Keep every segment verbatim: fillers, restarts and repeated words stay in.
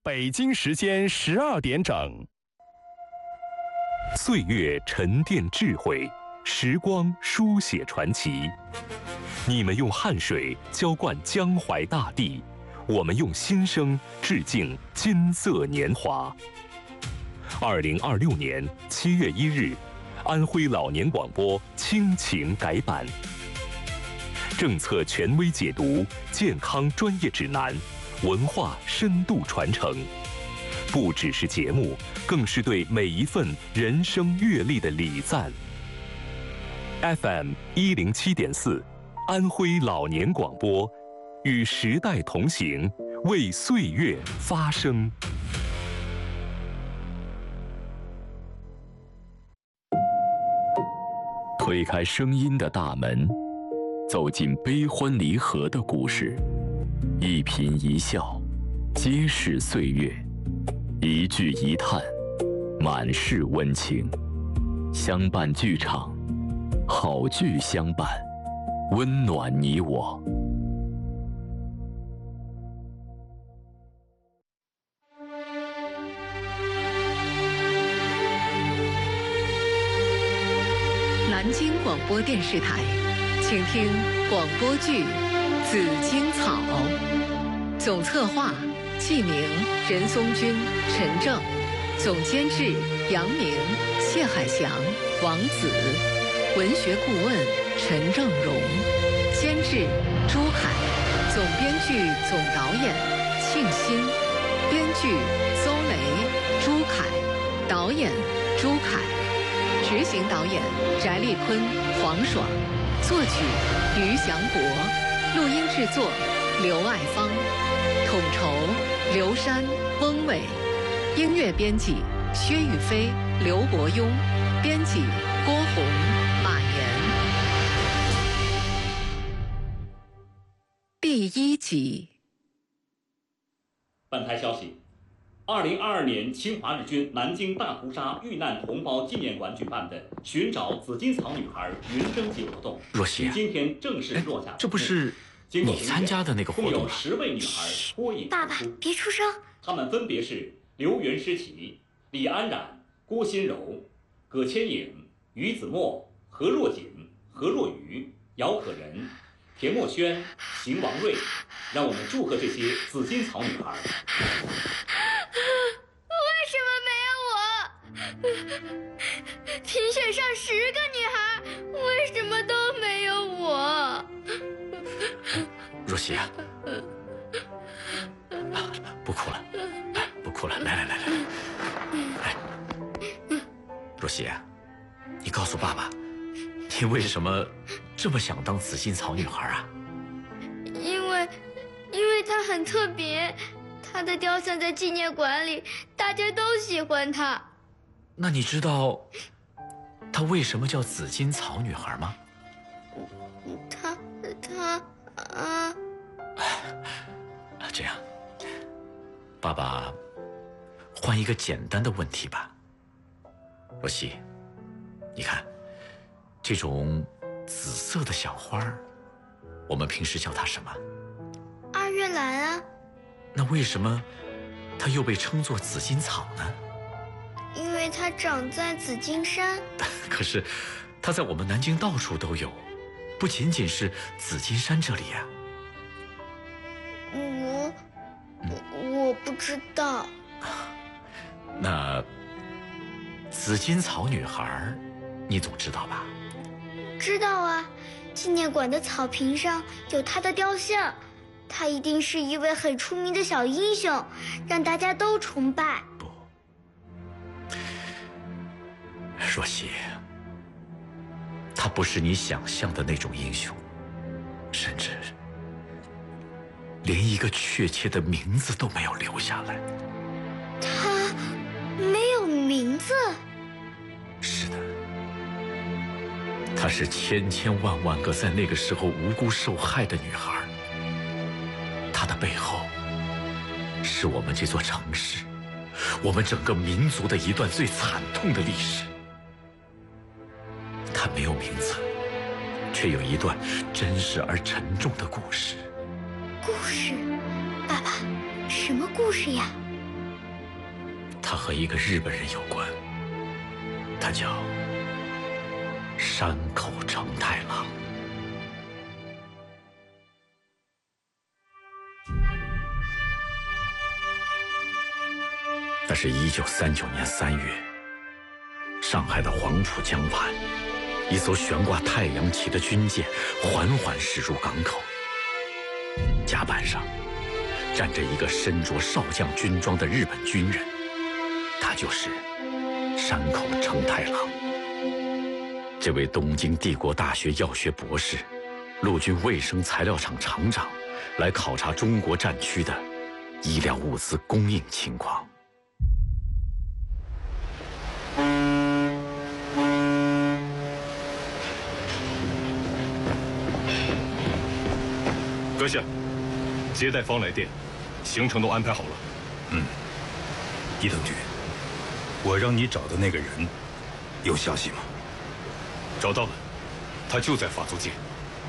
北京时间十二点整。 岁月沉淀智慧，时光书写传奇。你们用汗水浇灌江淮大地，我们用心声致敬金色年华。二零二六年七月一日，安徽老年广播亲情改版，政策权威解读，健康专业指南，文化深度传承。不只是节目，更是对每一份人生阅历的礼赞。F M 一零七点四，安徽老年广播，与时代同行，为岁月发声。 推开声音的大门，走进悲欢离合的故事，一颦一笑，皆是岁月。一句一叹，满是温情。相伴剧场，好剧相伴，温暖你我。 南京广播电视台，请听广播剧《紫荆草》，总策划纪明、任松军、陈正，总监制杨明、谢海翔、王子，文学顾问陈正荣，监制朱凯，总编剧、总导演庆新，编剧邹雷、朱凯，导演朱凯，执行导演翟丽坤、黄爽，作曲于祥博，录音制作刘爱芳，统筹刘山、翁伟，音乐编辑薛宇飞、刘伯庸，编辑郭红、马岩。第一集。 本台消息，二零二二年侵华日军南京大屠杀遇难同胞纪念馆举办的寻找紫荆草女孩云生节活动， 若曦， 今天正式落下。 这不是你参加的那个活动吗？ 共有十位女孩脱颖爸爸，别出声。 她们分别是刘元诗琪、李安然、郭心柔、葛千影、于子墨、何若锦、何若愚、姚可人、田墨轩、邢王瑞。让我们祝贺这些紫荆草女孩。 为什么没有我？评选上十个女孩，为什么都没有我？ 若曦啊，啊，不哭了，哎，不哭了，来来来来来，来，若曦啊，你告诉爸爸，你为什么这么想当紫荆草女孩啊？ 因为，因为她很特别，她的雕像在纪念馆里，大家都喜欢她。 那你知道她为什么叫紫荆草女孩吗？ 她，她，啊， 这样，爸爸换一个简单的问题吧。若曦，你看，这种紫色的小花儿，我们平时叫它什么？ 二月兰啊。 那为什么它又被称作紫荆草呢？ 因为它长在紫荆山。 可是它在我们南京到处都有，不仅仅是紫荆山这里呀。 我我不知道。 那紫荆草女孩你总知道吧？ 知道啊，纪念馆的草坪上有她的雕像，她一定是一位很出名的小英雄，让大家都崇拜。 不，若曦，她不是你想象的那种英雄，甚至连一个确切的名字都没有留下来。 她没有名字？ 是的，她是千千万万个在那个时候无辜受害的女孩，她的背后是我们这座城市，我们整个民族的一段最惨痛的历史。她没有名字，却有一段真实而沉重的故事。 故事？爸爸，什么故事呀？ 它和一个日本人有关，他叫山口承太郎。那是一九三九年三月，上海的黄浦江畔，一艘悬挂太阳旗的军舰缓缓驶入港口，甲板上站着一个身着少将军装的日本军人，他就是山口承太郎。这位东京帝国大学药学博士，陆军卫生材料厂厂长，来考察中国战区的医疗物资供应情况。 阁下，接待方来电，行程都安排好了。 嗯，伊藤君，我让你找的那个人，有消息吗？ 找到了，他就在法租界。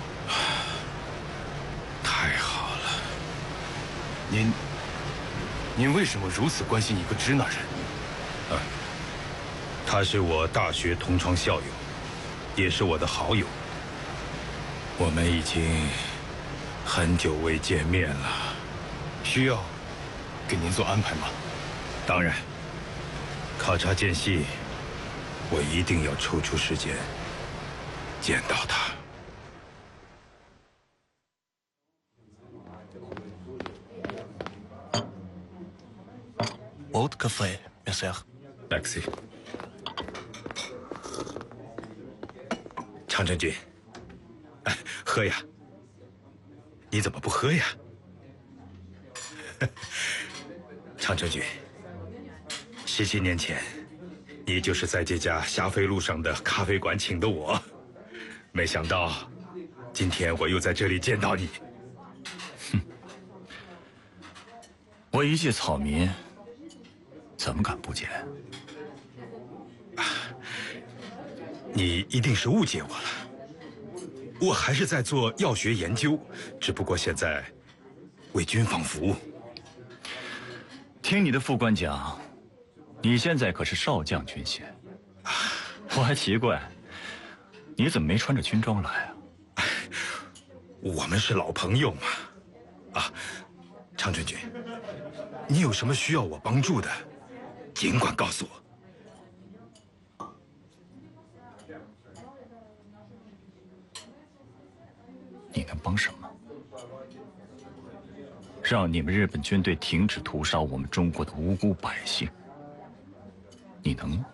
太好了。 您，您为什么如此关心一个支那人？ 啊，他是我大学同窗校友，也是我的好友。我们已经很久未见面了。 需要给您做安排吗？ 当然，考察间隙，我一定要抽出时间见到他。 Old cafe, monsieur. Merci。长城君，哎，喝呀！你怎么不喝呀？长城君，十七年前，你就是在这家霞飞路上的咖啡馆请的我，没想到今天我又在这里见到你。 哼，我一介草民，怎么敢不见？ 你一定是误解我了，我还是在做药学研究，只不过现在为军方服务。 听你的副官讲，你现在可是少将军衔，我还奇怪，你怎么没穿着军装来啊？ 我们是老朋友嘛。啊，长春君，你有什么需要我帮助的，尽管告诉我。 你能帮什么？让你们日本军队停止屠杀我们中国的无辜百姓，你能吗？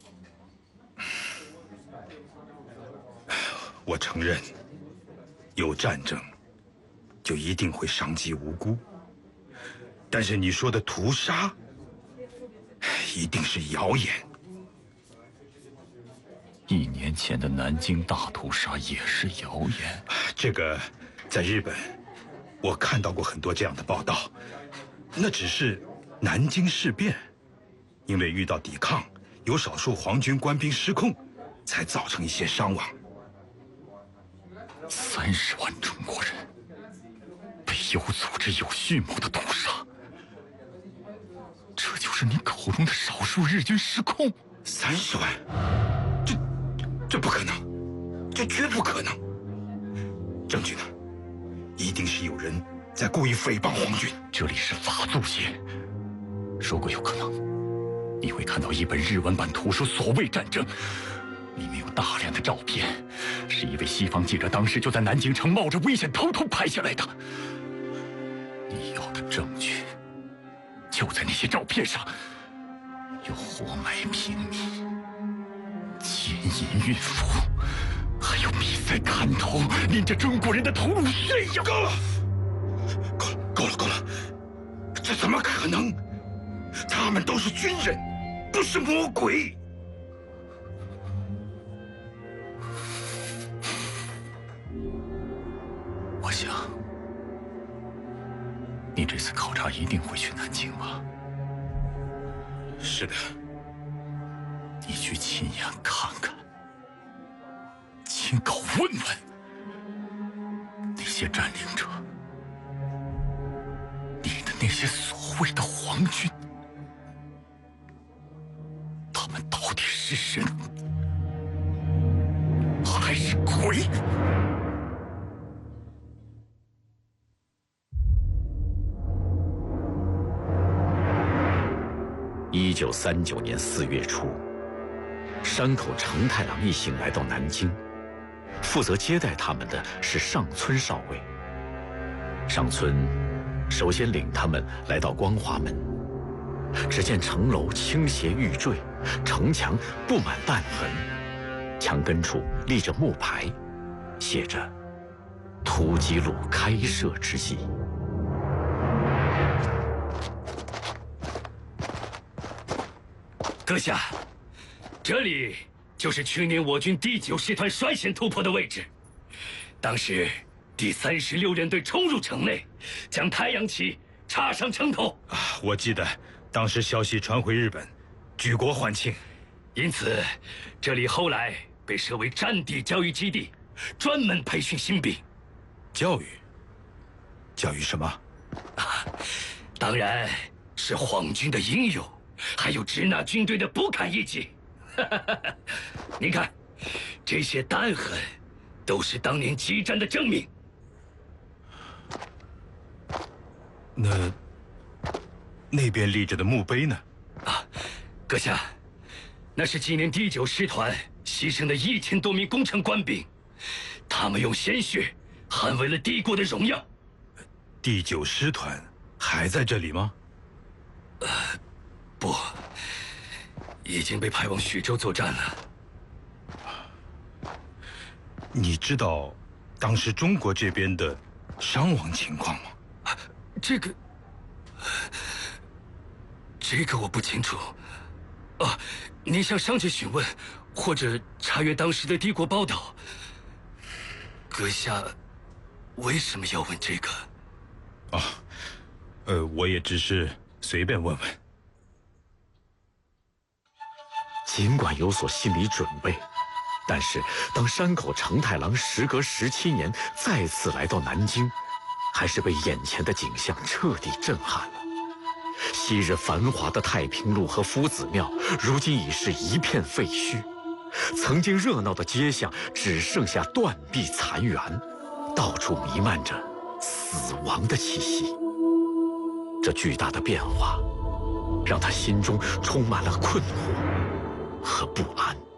我承认，有战争，就一定会伤及无辜。但是你说的屠杀，一定是谣言。 一年前的南京大屠杀也是谣言。 这个，在日本，我看到过很多这样的报道。那只是南京事变，因为遇到抵抗，有少数皇军官兵失控，才造成一些伤亡。 三十万中国人被有组织、有蓄谋的屠杀，这就是你口中的少数日军失控？ 三十万？这这不可能，这绝不可能！证据呢？一定是有人在故意诽谤皇军。 这里是法租界，如果有可能，你会看到一本日文版图书《所谓战争》，里面有大量的照片，是一位西方记者当时就在南京城冒着危险偷偷拍下来的。你要的证据就在那些照片上，有活埋平民、奸淫孕妇，还有比赛砍头拎着中国人的头颅炫耀。 够了，够了，够了，够了！这怎么可能？他们都是军人，不是魔鬼。 我想，你这次考察一定会去南京吧？ 是的。 你去亲眼看看，亲口问问那些占领者，你的那些所谓的皇军， 是人，还是鬼？ 一九三九年四月初，山口承太郎一行来到南京，负责接待他们的是上村少尉。上村首先领他们来到光华门，只见城楼倾斜欲坠，城墙布满弹痕，墙根处立着木牌，写着“突击路开设之际”。 阁下，这里就是去年我军第九师团率先突破的位置。当时，第三十六联队冲入城内，将太阳旗插上城头。 啊，我记得当时消息传回日本，举国欢庆。 因此，这里后来被设为战地教育基地，专门培训新兵。 教育？教育什么？ 啊，当然是皇军的英勇。还有支那军队的不堪一击。您看，这些弹痕，都是当年激战的证明。 那那边立着的墓碑呢？ 啊，阁下，那是纪念第九师团牺牲的一千多名工程官兵，他们用鲜血捍卫了帝国的荣耀。 第九师团还在这里吗？ 呃。不，已经被派往徐州作战了。 你知道当时中国这边的伤亡情况吗？ 这个，这个我不清楚。啊，您向上级询问，或者查阅当时的帝国报道。阁下为什么要问这个？ 啊，呃，我也只是随便问问。 尽管有所心理准备，但是当山口承太郎时隔十七年再次来到南京，还是被眼前的景象彻底震撼了。昔日繁华的太平路和夫子庙，如今已是一片废墟；曾经热闹的街巷，只剩下断壁残垣，到处弥漫着死亡的气息。这巨大的变化，让他心中充满了困惑和不安。